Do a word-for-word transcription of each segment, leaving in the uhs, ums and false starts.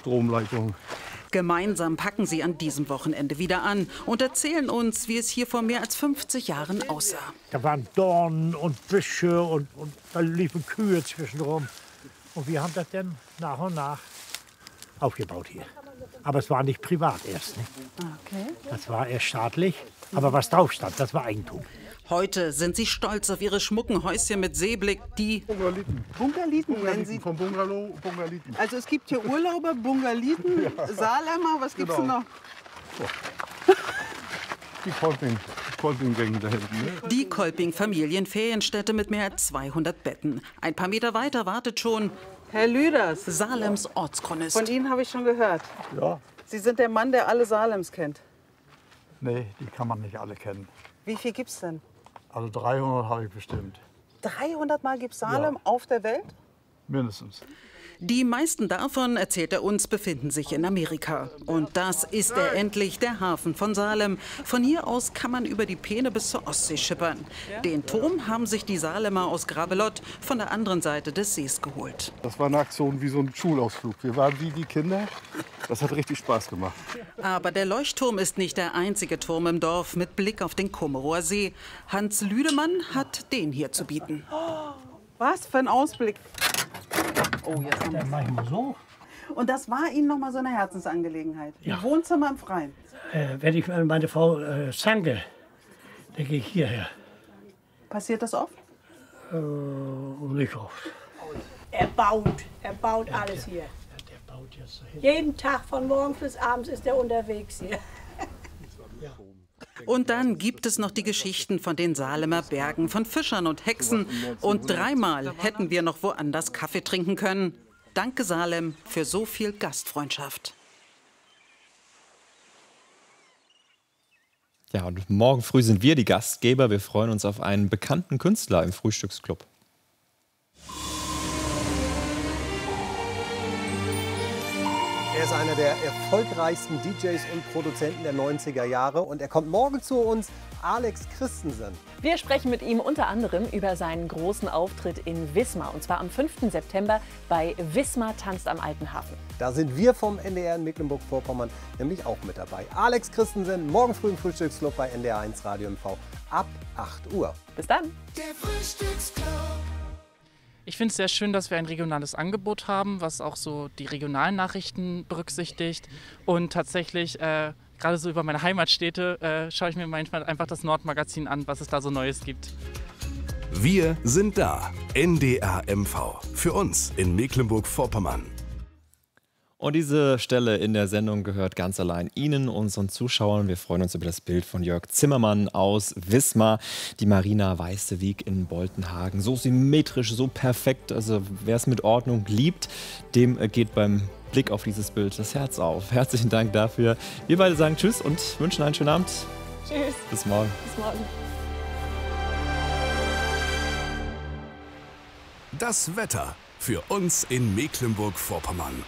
Stromleitung. Gemeinsam packen sie an diesem Wochenende wieder an und erzählen uns, wie es hier vor mehr als fünfzig Jahren aussah. Da waren Dornen und Büsche und, und da liefen Kühe zwischenrum. Und wir haben das dann nach und nach aufgebaut hier. Aber es war nicht privat erst. Nicht? Okay. Das war erst staatlich. Aber was drauf stand, das war Eigentum. Heute sind sie stolz auf ihre schmucken Häuschen mit Seeblick, die Bungaliten. Bungaliten, nennen Bungaliten Sie. vom Bungalow, Bungaliten. Also es gibt hier Urlauber, Bungaliten, Ja. Saarländer, was gibt's Genau. denn noch? Die Kolping, Kolping-Gänge da hinten. Ne? Die Kolping-Familienferienstätte mit mehr als zweihundert Betten. Ein paar Meter weiter wartet schon Herr Lüders, Salems Ortschronist. von Ihnen habe ich schon gehört. Ja, Sie sind der Mann, der alle Salems kennt. nee, die kann man nicht alle kennen. Wie viel gibt's denn? Also dreihundert habe ich bestimmt, dreihundert Mal gibt's Salem Ja. auf der Welt? mindestens. Die meisten davon, erzählt er uns, befinden sich in Amerika. Und das ist er endlich, der Hafen von Salem. Von hier aus kann man über die Peene bis zur Ostsee schippern. Den Turm haben sich die Salemer aus Gravelotte von der anderen Seite des Sees geholt. Das war eine Aktion wie so ein Schulausflug. Wir waren wie die Kinder. Das hat richtig Spaß gemacht. Aber der Leuchtturm ist nicht der einzige Turm im Dorf mit Blick auf den Kummerower See. Hans Lüdemann hat den hier zu bieten. Was für ein Ausblick. Oh, jetzt haben Dann mach ich mal so. wir. Und das war Ihnen noch mal so eine Herzensangelegenheit? Ja. Ein Wohnzimmer im Freien? Äh, wenn ich meine Frau äh, zanke, dann gehe ich hierher. Passiert das oft? Äh, nicht oft. Er baut, er baut alles hier. Der baut jetzt dahin. Jeden Tag von morgens bis abends ist er unterwegs hier. Und dann gibt es noch die Geschichten von den Salemer Bergen, von Fischern und Hexen. Und dreimal hätten wir noch woanders Kaffee trinken können. Danke Salem für so viel Gastfreundschaft. Ja, und morgen früh sind wir die Gastgeber. Wir freuen uns auf einen bekannten Künstler im Frühstücksclub. Er ist einer der erfolgreichsten D Js und Produzenten der neunziger Jahre und er kommt morgen zu uns, Alex Christensen. Wir sprechen mit ihm unter anderem über seinen großen Auftritt in Wismar und zwar am fünften September bei Wismar tanzt am Alten Hafen. Da sind wir vom N D R in Mecklenburg-Vorpommern nämlich auch mit dabei. Alex Christensen, morgen früh im Frühstücksclub bei N D R eins Radio M V ab acht Uhr. Bis dann! Der Frühstücksclub. Ich finde es sehr schön, dass wir ein regionales Angebot haben, was auch so die regionalen Nachrichten berücksichtigt. Und tatsächlich, äh, gerade so über meine Heimatstädte, äh, schaue ich mir manchmal einfach das Nordmagazin an, was es da so Neues gibt. Wir sind da. N D R M V. Für uns in Mecklenburg-Vorpommern. Und diese Stelle in der Sendung gehört ganz allein Ihnen, unseren Zuschauern. Wir freuen uns über das Bild von Jörg Zimmermann aus Wismar. Die Marina Weiße-Wieg in Boltenhagen. So symmetrisch, so perfekt. Also wer es mit Ordnung liebt, dem geht beim Blick auf dieses Bild das Herz auf. Herzlichen Dank dafür. Wir beide sagen Tschüss und wünschen einen schönen Abend. Tschüss. Bis morgen. Bis morgen. Das Wetter für uns in Mecklenburg-Vorpommern.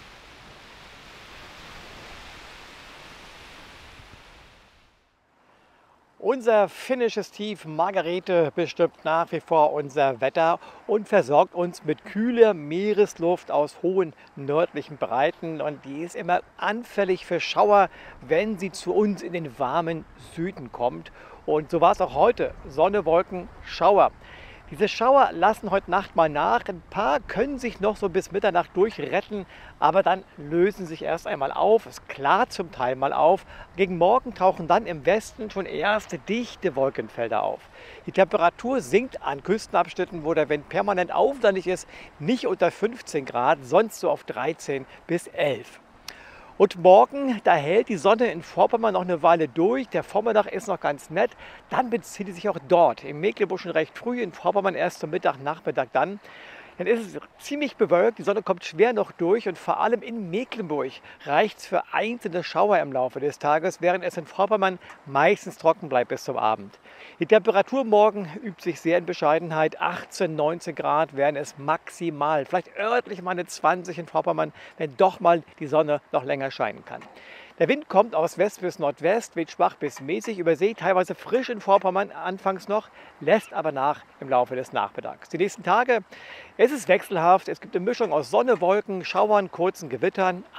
Unser finnisches Tief Margarete bestimmt nach wie vor unser Wetter und versorgt uns mit kühler Meeresluft aus hohen nördlichen Breiten. Und die ist immer anfällig für Schauer, wenn sie zu uns in den warmen Süden kommt. Und so war es auch heute. Sonne, Wolken, Schauer. Diese Schauer lassen heute Nacht mal nach. Ein paar können sich noch so bis Mitternacht durchretten, aber dann lösen sich erst einmal auf. Es klart zum Teil mal auf. Gegen Morgen tauchen dann im Westen schon erste dichte Wolkenfelder auf. Die Temperatur sinkt an Küstenabschnitten, wo der Wind permanent auflandig ist, nicht unter fünfzehn Grad, sonst so auf dreizehn bis elf. Und morgen, da hält die Sonne in Vorpommern noch eine Weile durch. Der Vormittag ist noch ganz nett. Dann bezieht sie sich auch dort, im Mecklenburg schon recht früh, in Vorpommern erst zum Mittag, Nachmittag dann. Dann ist es ziemlich bewölkt, die Sonne kommt schwer noch durch und vor allem in Mecklenburg reicht es für einzelne Schauer im Laufe des Tages, während es in Vorpommern meistens trocken bleibt bis zum Abend. Die Temperatur morgen übt sich sehr in Bescheidenheit. achtzehn, neunzehn Grad wären es maximal. Vielleicht örtlich mal eine zwanzig in Vorpommern, wenn doch mal die Sonne noch länger scheinen kann. Der Wind kommt aus West bis Nordwest, weht schwach bis mäßig über See, teilweise frisch in Vorpommern anfangs noch, lässt aber nach im Laufe des Nachmittags. Die nächsten Tage, es ist wechselhaft, es gibt eine Mischung aus Sonne, Wolken, Schauern, kurzen Gewittern.